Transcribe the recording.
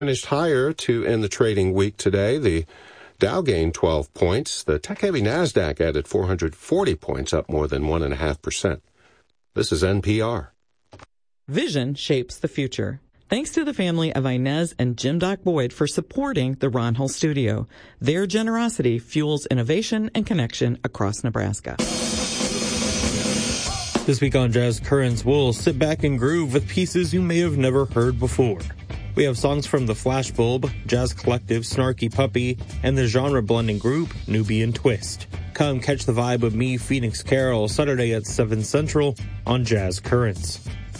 Finished higher to end the trading week today. The Dow gained 12 points. The tech-heavy NASDAQ added 440 points, up more than 1.5%. This is NPR. Vision shapes the future. Thanks to the family of Inez and Jim Doc Boyd for supporting the Ron Hull Studio. Their generosity fuels innovation and connection across Nebraska. This week on Jazz Currents, we'll sit back and groove with pieces you may have never heard before. We have songs from The Flashbulb, Jazz Collective, Snarky Puppy, and the genre-blending group Nubian Twist. Come catch the vibe with me, Phoenix Carroll, Saturday at 7 Central on Jazz Currents.